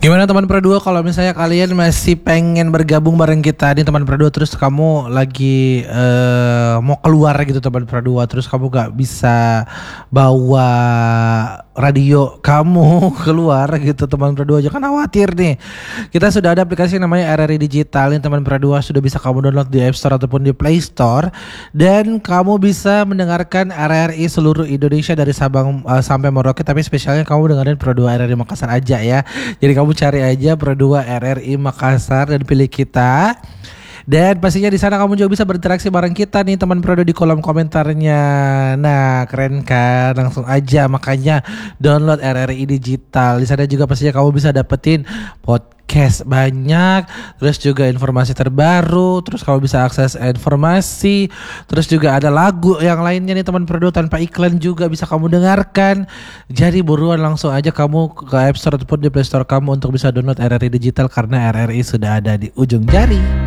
Gimana teman Pro2 kalau misalnya kalian masih pengen bergabung bareng kita nih teman Pro2, terus kamu lagi mau keluar gitu teman Pro2, terus kamu gak bisa bawa radio kamu keluar gitu teman Pro2, jangan khawatir nih. Kita sudah ada aplikasi namanya RRI Digital nih teman Pro2, sudah bisa kamu download di App Store ataupun di Play Store, dan kamu bisa mendengarkan RRI seluruh Indonesia dari Sabang sampai Merauke, tapi spesialnya kamu dengerin Pro2 RRI Makassar aja ya. Jadi kamu cari aja Pro2 RRI Makassar dan pilih kita. Dan pastinya di sana kamu juga bisa berinteraksi bareng kita nih teman Pro2 di kolom komentarnya. Nah, keren kan? Langsung aja makanya download RRI Digital. Di sana juga pastinya kamu bisa dapetin podcast banyak, terus juga informasi terbaru, terus kamu bisa akses informasi, terus juga ada lagu yang lainnya nih teman Pro2 tanpa iklan juga bisa kamu dengarkan. Jadi buruan langsung aja kamu ke App Store ataupun di Play Store kamu untuk bisa download RRI Digital, karena RRI sudah ada di ujung jari.